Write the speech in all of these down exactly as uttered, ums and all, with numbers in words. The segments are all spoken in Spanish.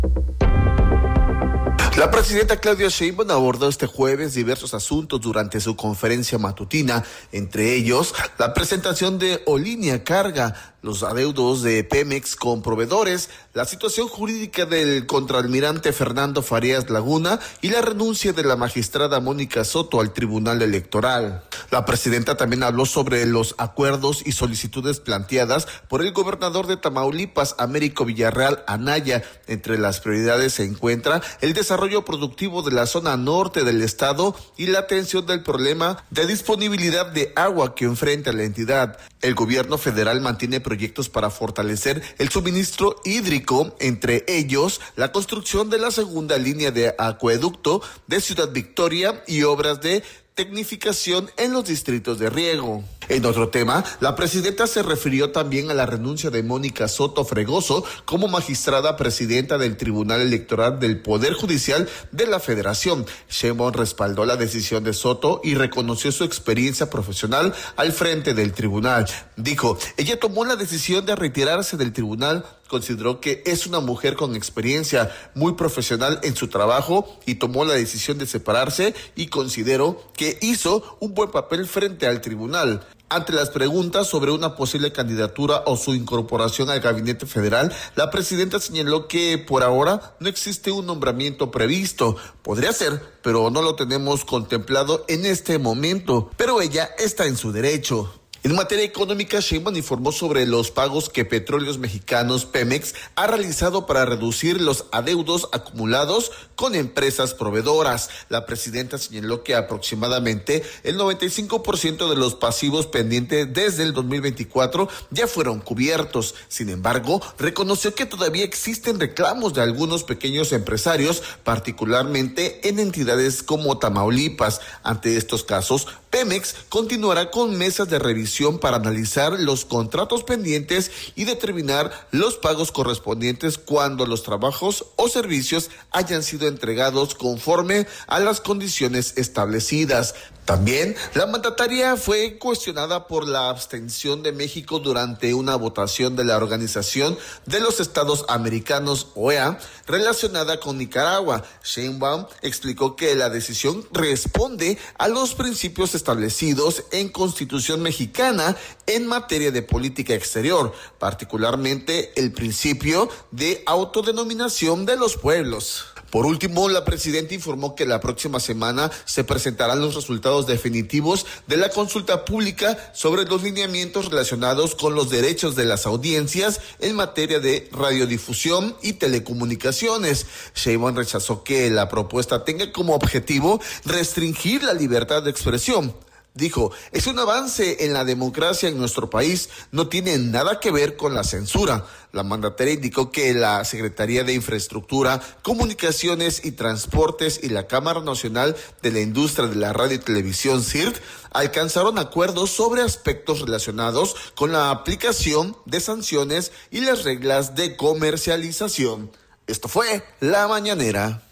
La presidenta Claudia Sheinbaum abordó este jueves diversos asuntos durante su conferencia matutina, entre ellos la presentación de Olínea Carga, los adeudos de Pemex con proveedores, la situación jurídica del contraalmirante Fernando Farías Laguna y la renuncia de la magistrada Mónica Soto al Tribunal Electoral. La presidenta también habló sobre los acuerdos y solicitudes planteadas por el gobernador de Tamaulipas, Américo Villarreal Anaya. Entre las prioridades se encuentra el desarrollo productivo de la zona norte del estado y la atención del problema de disponibilidad de agua que enfrenta la entidad. El gobierno federal mantiene proyectos para fortalecer el suministro hídrico, entre ellos la construcción de la segunda línea de acueducto de Ciudad Victoria y obras de tecnificación en los distritos de riego. En otro tema, la presidenta se refirió también a la renuncia de Mónica Soto Fregoso como magistrada presidenta del Tribunal Electoral del Poder Judicial de la Federación. Sheinbaum respaldó la decisión de Soto y reconoció su experiencia profesional al frente del tribunal. Dijo, ella tomó la decisión de retirarse del tribunal, consideró que es una mujer con experiencia, muy profesional en su trabajo y tomó la decisión de separarse y consideró que hizo un buen papel frente al tribunal. Ante las preguntas sobre una posible candidatura o su incorporación al gabinete federal, la presidenta señaló que por ahora no existe un nombramiento previsto. Podría ser, pero no lo tenemos contemplado en este momento. Pero ella está en su derecho. En materia económica, Sheinbaum informó sobre los pagos que Petróleos Mexicanos Pemex ha realizado para reducir los adeudos acumulados con empresas proveedoras. La presidenta señaló que aproximadamente el noventa y cinco por ciento de los pasivos pendientes desde el dos mil veinticuatro ya fueron cubiertos. Sin embargo, reconoció que todavía existen reclamos de algunos pequeños empresarios, particularmente en entidades como Tamaulipas. Ante estos casos, Pemex continuará con mesas de revisión para analizar los contratos pendientes y determinar los pagos correspondientes cuando los trabajos o servicios hayan sido entregados conforme a las condiciones establecidas. También la mandataria fue cuestionada por la abstención de México durante una votación de la Organización de los Estados Americanos, O E A, relacionada con Nicaragua. Sheinbaum explicó que la decisión responde a los principios establecidos en Constitución mexicana en materia de política exterior, particularmente el principio de autodenominación de los pueblos. Por último, la presidenta informó que la próxima semana se presentarán los resultados definitivos de la consulta pública sobre los lineamientos relacionados con los derechos de las audiencias en materia de radiodifusión y telecomunicaciones. Sheinbaum rechazó que la propuesta tenga como objetivo restringir la libertad de expresión. Dijo, es un avance en la democracia en nuestro país, no tiene nada que ver con la censura. La mandataria indicó que la Secretaría de Infraestructura, Comunicaciones y Transportes y la Cámara Nacional de la Industria de la Radio y Televisión, C I R T, alcanzaron acuerdos sobre aspectos relacionados con la aplicación de sanciones y las reglas de comercialización. Esto fue La Mañanera.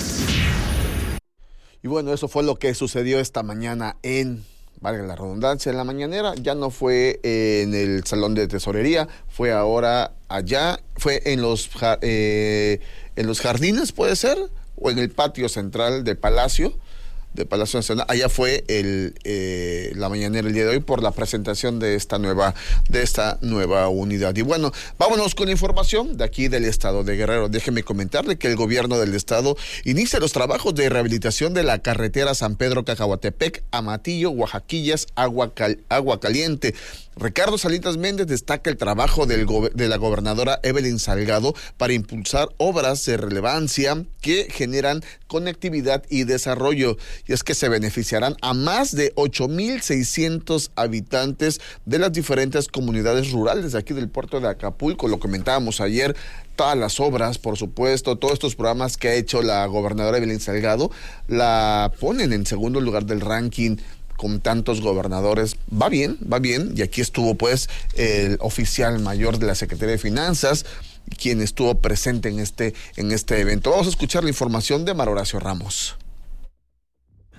Y bueno, eso fue lo que sucedió esta mañana en, valga la redundancia, en La Mañanera. Ya no fue eh, en el Salón de Tesorería, fue ahora allá, fue en los, eh, en los jardines, puede ser, o en el patio central del Palacio, de Palacio Nacional. Allá fue el eh, La Mañanera el día de hoy por la presentación de esta nueva de esta nueva unidad. Y bueno, vámonos con información de aquí del estado de Guerrero. Déjeme comentarle que el gobierno del estado inicia los trabajos de rehabilitación de la carretera San Pedro Cacahuatepec, Amatillo, Oaxaquillas, Agua, Cal, Agua Caliente. Ricardo Salinas Méndez destaca el trabajo del go- de la gobernadora Evelyn Salgado para impulsar obras de relevancia que generan conectividad y desarrollo. Y es que se beneficiarán a más de ocho mil seiscientos habitantes de las diferentes comunidades rurales de aquí del puerto de Acapulco. Lo comentábamos ayer, todas las obras, por supuesto, todos estos programas que ha hecho la gobernadora Evelyn Salgado, la ponen en segundo lugar del ranking con tantos gobernadores. Va bien, va bien, y aquí estuvo pues el oficial mayor de la Secretaría de Finanzas, quien estuvo presente en este, en este evento. Vamos a escuchar la información de Mar Horacio Ramos.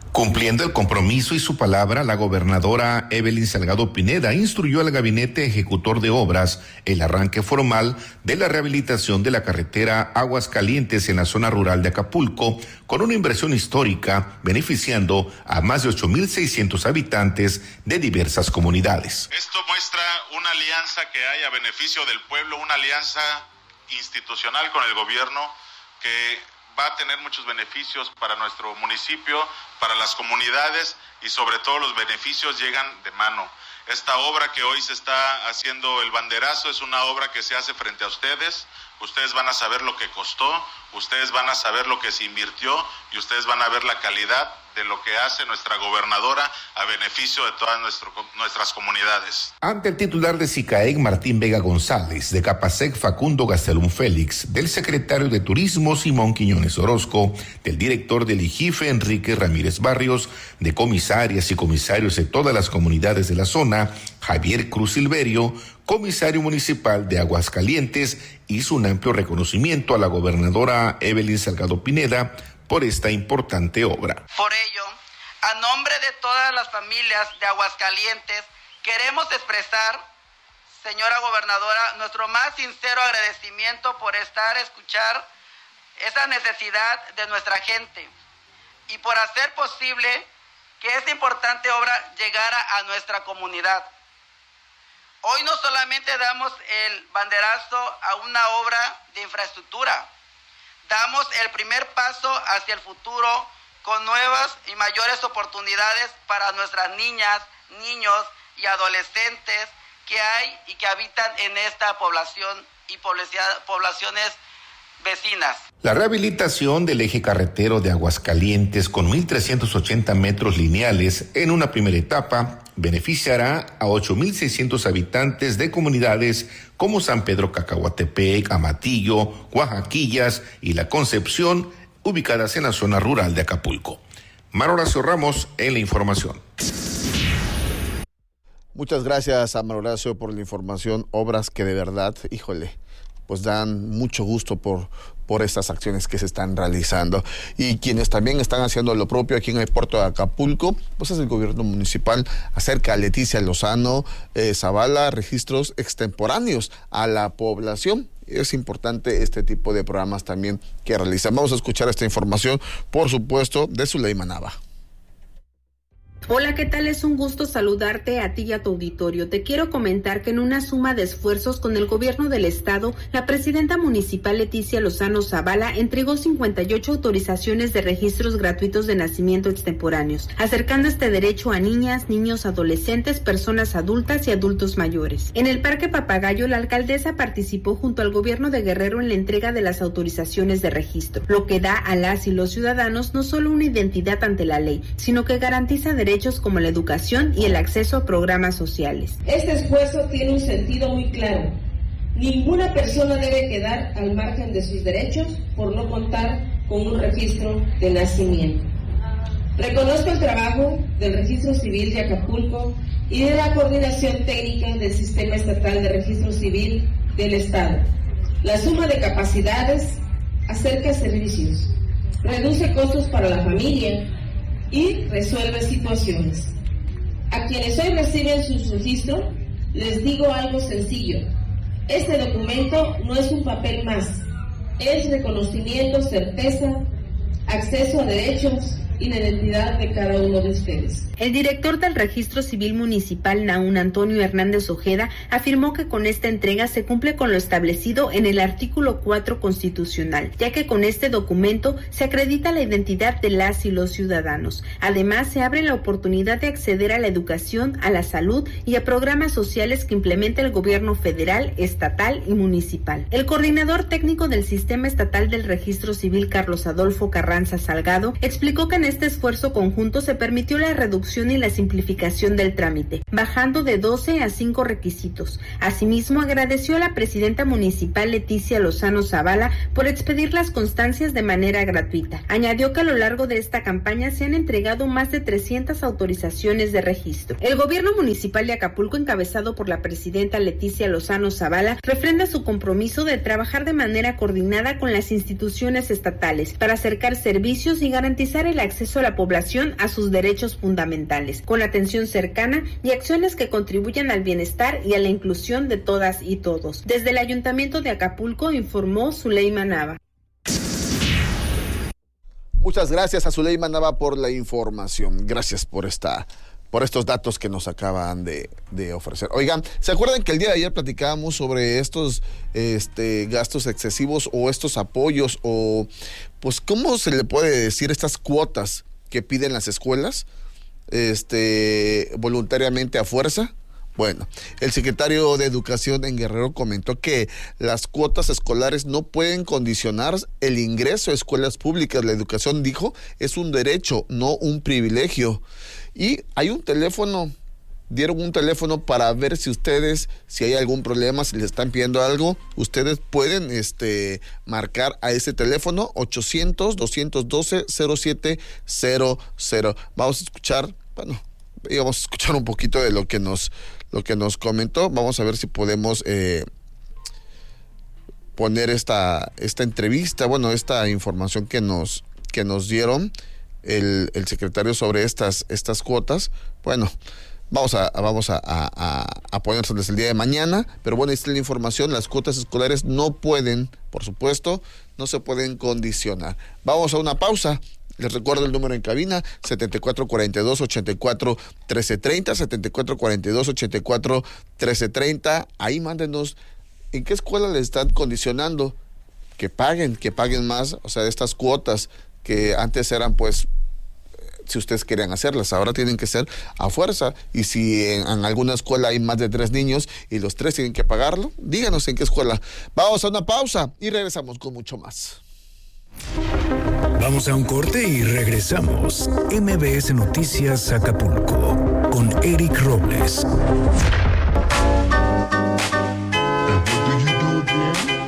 Cumpliendo el compromiso y su palabra, la gobernadora Evelyn Salgado Pineda instruyó al gabinete ejecutor de obras el arranque formal de la rehabilitación de la carretera Aguascalientes en la zona rural de Acapulco, con una inversión histórica beneficiando a más de ocho mil seiscientos habitantes de diversas comunidades. Esto muestra una alianza que hay a beneficio del pueblo, una alianza institucional con el gobierno que va a tener muchos beneficios para nuestro municipio, para las comunidades y sobre todo los beneficios llegan de mano. Esta obra que hoy se está haciendo el banderazo es una obra que se hace frente a ustedes. Ustedes van a saber lo que costó, ustedes van a saber lo que se invirtió y ustedes van a ver la calidad de lo que hace nuestra gobernadora a beneficio de todas nuestro, nuestras comunidades. Ante el titular de SICAEC, Martín Vega González, de Capasec, Facundo Gastelum Félix, del secretario de Turismo, Simón Quiñones Orozco, del director del IGIFE, Enrique Ramírez Barrios, de comisarias y comisarios de todas las comunidades de la zona, Javier Cruz Silverio, comisario municipal de Aguascalientes, hizo un amplio reconocimiento a la gobernadora Evelyn Salgado Pineda por esta importante obra. Por ello, a nombre de todas las familias de Aguascalientes, queremos expresar, señora gobernadora, nuestro más sincero agradecimiento por estar a escuchar esa necesidad de nuestra gente y por hacer posible que esta importante obra llegara a nuestra comunidad. Hoy no solamente damos el banderazo a una obra de infraestructura, damos el primer paso hacia el futuro con nuevas y mayores oportunidades para nuestras niñas, niños y adolescentes que hay y que habitan en esta población y poblaciones vecinas. La rehabilitación del eje carretero de Aguascalientes con mil trescientos ochenta metros lineales en una primera etapa beneficiará a ocho mil seiscientos habitantes de comunidades como San Pedro Cacahuatepec, Amatillo, Oaxaquillas y La Concepción, ubicadas en la zona rural de Acapulco. Mar Horacio Ramos en la información. Muchas gracias a Mar Horacio por la información. Obras que de verdad, híjole, pues dan mucho gusto por, por estas acciones que se están realizando. Y quienes también están haciendo lo propio aquí en el puerto de Acapulco, pues es el gobierno municipal. Acerca a Leticia Lozano eh, Zavala registros extemporáneos a la población. Es importante este tipo de programas también que realizan. Vamos a escuchar esta información, por supuesto, de Zuleima Nava. Hola, ¿qué tal? Es un gusto saludarte a ti y a tu auditorio. Te quiero comentar que en una suma de esfuerzos con el gobierno del estado, la presidenta municipal Leticia Lozano Zavala entregó cincuenta y ocho autorizaciones de registros gratuitos de nacimiento extemporáneos, acercando este derecho a niñas, niños, adolescentes, personas adultas y adultos mayores. En el Parque Papagayo, la alcaldesa participó junto al gobierno de Guerrero en la entrega de las autorizaciones de registro, lo que da a las y los ciudadanos no solo una identidad ante la ley, sino que garantiza derechos como la educación y el acceso a programas sociales. Este esfuerzo tiene un sentido muy claro. Ninguna persona debe quedar al margen de sus derechos por no contar con un registro de nacimiento. Reconozco el trabajo del Registro Civil de Acapulco y de la coordinación técnica del Sistema Estatal de Registro Civil del Estado. La suma de capacidades acerca servicios, reduce costos para la familia y resuelve situaciones. A quienes hoy reciben sus registros, les digo algo sencillo. Este documento no es un papel más, es reconocimiento, certeza, acceso a derechos y la identidad de cada uno de ustedes. El director del Registro Civil Municipal, Naún Antonio Hernández Ojeda, afirmó que con esta entrega se cumple con lo establecido en el artículo cuatro constitucional, ya que con este documento se acredita la identidad de las y los ciudadanos. Además, se abre la oportunidad de acceder a la educación, a la salud y a programas sociales que implementa el gobierno federal, estatal y municipal. El coordinador técnico del Sistema Estatal del Registro Civil, Carlos Adolfo Carranza Salgado, explicó que en este esfuerzo conjunto se permitió la reducción y la simplificación del trámite, bajando de doce a cinco requisitos. Asimismo, agradeció a la presidenta municipal Leticia Lozano Zavala por expedir las constancias de manera gratuita. Añadió que a lo largo de esta campaña se han entregado más de trescientas autorizaciones de registro. El gobierno municipal de Acapulco, encabezado por la presidenta Leticia Lozano Zavala, refrenda su compromiso de trabajar de manera coordinada con las instituciones estatales para acercarse servicios y garantizar el acceso a la población a sus derechos fundamentales, con atención cercana y acciones que contribuyan al bienestar y a la inclusión de todas y todos. Desde el Ayuntamiento de Acapulco informó Zuleima Nava. Muchas gracias a Zuleima Nava por la información. Gracias por esta, por estos datos que nos acaban de, de ofrecer. Oigan, ¿se acuerdan que el día de ayer platicábamos sobre estos este, gastos excesivos o estos apoyos o, pues, ¿cómo se le puede decir estas cuotas que piden las escuelas este, voluntariamente a fuerza? Bueno, el secretario de Educación en Guerrero comentó que las cuotas escolares no pueden condicionar el ingreso a escuelas públicas. La educación, dijo, es un derecho, no un privilegio. Y hay un teléfono, dieron un teléfono para ver si ustedes, si hay algún problema, si les están pidiendo algo, ustedes pueden este, marcar a ese teléfono ochocientos, doscientos doce, cero siete cero cero. Vamos a escuchar, bueno, vamos a escuchar un poquito de lo que nos... lo que nos comentó. Vamos a ver si podemos eh, poner esta, esta entrevista, bueno, esta información que nos, que nos dieron el, el secretario sobre estas, estas cuotas. Bueno, vamos a, vamos a, a, a ponerse desde el día de mañana, pero bueno, esta es la información. Las cuotas escolares no pueden, por supuesto, no se pueden condicionar. Vamos a una pausa. Les recuerdo el número en cabina, setenta y cuatro cuarenta y dos, ochenta y cuatro, trece treinta, setenta y cuatro cuarenta y dos, ochenta y cuatro, trece treinta. Ahí mándenos en qué escuela les están condicionando que paguen, que paguen más, o sea, estas cuotas que antes eran, pues, si ustedes querían hacerlas, ahora tienen que ser a fuerza. Y si en, en alguna escuela hay más de tres niños y los tres tienen que pagarlo, díganos en qué escuela. Vamos a una pausa y regresamos con mucho más. Vamos a un corte y regresamos. M B S Noticias Acapulco con Eric Robles.